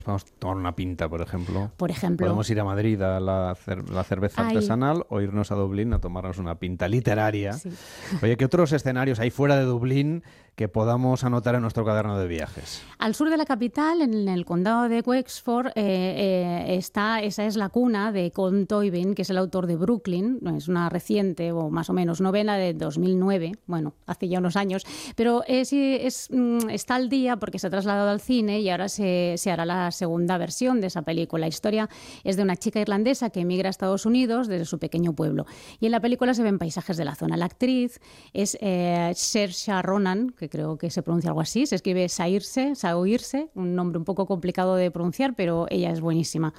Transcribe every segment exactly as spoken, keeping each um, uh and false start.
Vamos a tomar una pinta, por ejemplo. Por ejemplo. Podemos ir a Madrid a la, cer- la cerveza Ay. artesanal o irnos a Dublín a tomarnos una pinta literaria. Sí. Oye, ¿qué otros escenarios hay fuera de Dublín que podamos anotar en nuestro cuaderno de viajes? Al sur de la capital, en el condado de Wexford, eh, eh, está, esa es la cuna de Colm Tóibín, que es el autor de Brooklyn. Es una reciente, o más o menos, novela de dos mil nueve, bueno, hace ya unos años, pero es, es, está al día porque se ha trasladado al cine y ahora se, se hará la segunda versión de esa película. La historia es de una chica irlandesa que emigra a Estados Unidos desde su pequeño pueblo. Y en la película se ven paisajes de la zona. La actriz es eh, Saoirse Ronan, que creo que se pronuncia algo así. Se escribe Saoirse, Saoirse, un nombre un poco complicado de pronunciar, pero ella es buenísima.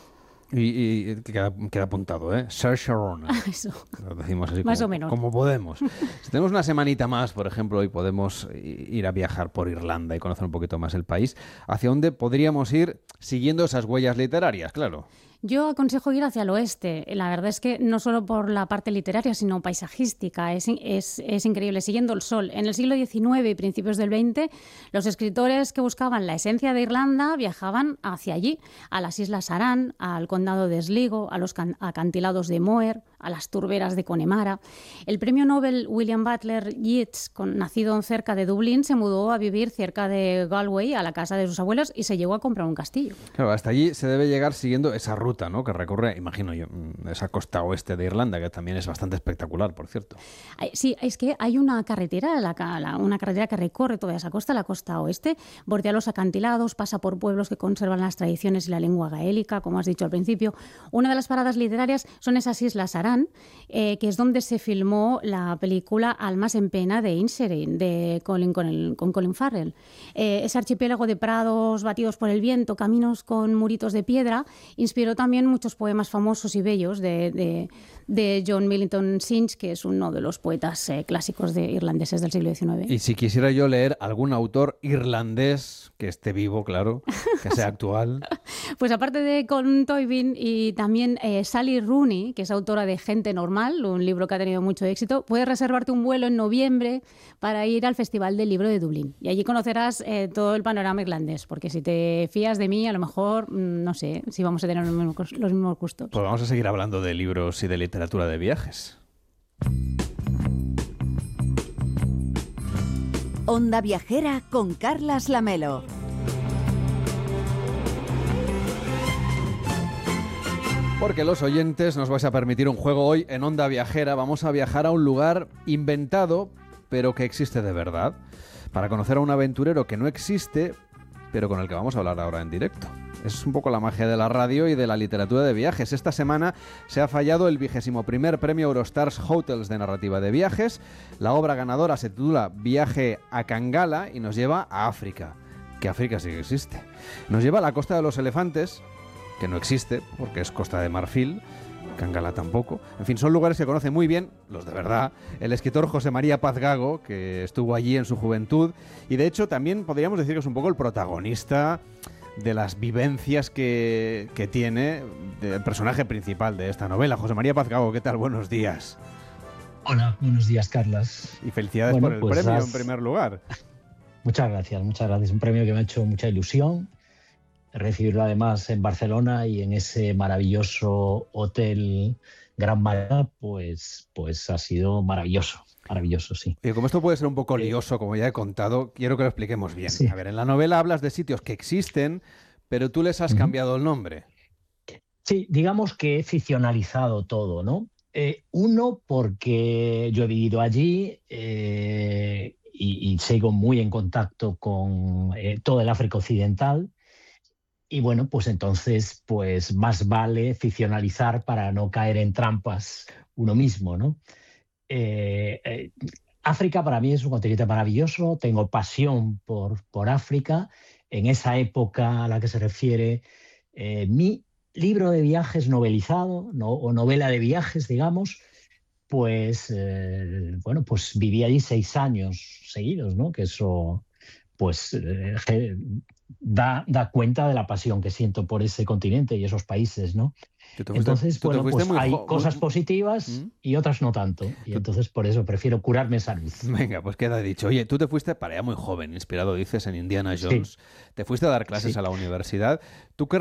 Y, y queda, queda apuntado, ¿eh? Saoirse Ronan. Eso. Lo decimos así Más como, o menos. como podemos. Si tenemos una semanita más, por ejemplo, y podemos ir a viajar por Irlanda y conocer un poquito más el país, ¿hacia dónde podríamos ir siguiendo esas huellas literarias? Claro. Yo aconsejo ir hacia el oeste. La verdad es que no solo por la parte literaria, sino paisajística. Es, es, es increíble. Siguiendo el sol. En el siglo diecinueve y principios del veinte, los escritores que buscaban la esencia de Irlanda viajaban hacia allí, a las Islas Aran, al condado de Sligo, a los can- acantilados de Moher, a las turberas de Connemara. El premio Nobel William Butler Yeats, con, nacido cerca de Dublín, se mudó a vivir cerca de Galway, a la casa de sus abuelos, y se llegó a comprar un castillo. Claro, hasta allí se debe llegar siguiendo esa ruta, ¿no? Que recorre, imagino yo, esa costa oeste de Irlanda, que también es bastante espectacular, por cierto. Sí, es que hay una carretera, la, la, una carretera que recorre toda esa costa, la costa oeste, bordea los acantilados, pasa por pueblos que conservan las tradiciones y la lengua gaélica, como has dicho al principio. Una de las paradas literarias son esas Islas Aran, eh, que es donde se filmó la película Almas en pena de Inisherin, de Colin, con, el, con Colin Farrell. Eh, ese archipiélago de prados batidos por el viento, caminos con muritos de piedra, inspiró también muchos poemas famosos y bellos de, de, de John Millington Synge, que es uno de los poetas eh, clásicos de irlandeses del siglo diecinueve. Y si quisiera yo leer algún autor irlandés que esté vivo, claro, que sea actual. Pues aparte de Colm Tóibín y también eh, Sally Rooney, que es autora de Gente Normal, un libro que ha tenido mucho éxito, puedes reservarte un vuelo en noviembre para ir al Festival del Libro de Dublín. Y allí conocerás eh, todo el panorama irlandés, porque si te fías de mí, a lo mejor, no sé, si vamos a tener los mismos, los mismos gustos. Pues vamos a seguir hablando de libros y de literatura de viajes. Onda Viajera con Carlas Lamelo. Porque los oyentes nos vais a permitir un juego hoy en Onda Viajera. Vamos a viajar a un lugar inventado, pero que existe de verdad, para conocer a un aventurero que no existe, pero con el que vamos a hablar ahora en directo. Es un poco la magia de la radio y de la literatura de viajes. Esta semana se ha fallado el vigésimo primer premio Eurostars Hotels de narrativa de viajes. La obra ganadora se titula Viaje a Kangala y nos lleva a África, que África sí que existe. Nos lleva a la Costa de los Elefantes, que no existe porque es Costa de Marfil, Kangala tampoco. En fin, son lugares que conoce muy bien, los de verdad, el escritor José María Paz Gago, que estuvo allí en su juventud, y de hecho también podríamos decir que es un poco el protagonista de las vivencias que, que tiene el personaje principal de esta novela. José María Paz Gago, ¿qué tal? Buenos días. Hola, buenos días, Carlas. Y felicidades bueno, por el pues premio has... en primer lugar. Muchas gracias, muchas gracias. Un premio que me ha hecho mucha ilusión. Recibirlo además en Barcelona y en ese maravilloso hotel Gran Marea, pues, pues ha sido maravilloso. Maravilloso, sí. Y como esto puede ser un poco lioso, como ya he contado, quiero que lo expliquemos bien. Sí. A ver, en la novela hablas de sitios que existen, pero tú les has uh-huh. cambiado el nombre. Sí, digamos que he ficcionalizado todo, ¿no? Eh, uno, porque yo he vivido allí eh, y, y sigo muy en contacto con eh, todo el África Occidental. Y bueno, pues entonces, pues más vale ficcionalizar para no caer en trampas uno mismo, ¿no? Eh, eh, África para mí es un continente maravilloso, tengo pasión por, por África. En esa época a la que se refiere eh, mi libro de viajes novelizado, no, o novela de viajes, digamos, pues, eh, bueno, pues viví allí seis años seguidos, ¿no? Que eso, pues, eh, da, da cuenta de la pasión que siento por ese continente y esos países, ¿no? Fuiste, entonces, bueno, pues muy hay jo- cosas muy... positivas ¿Mm? y otras no tanto. Y entonces por eso prefiero curarme en salud. Venga, pues queda dicho. Oye, tú te fuiste para allá muy joven, inspirado, dices, en Indiana Jones. Sí. Te fuiste a dar clases Sí. a la universidad. ¿Tú qué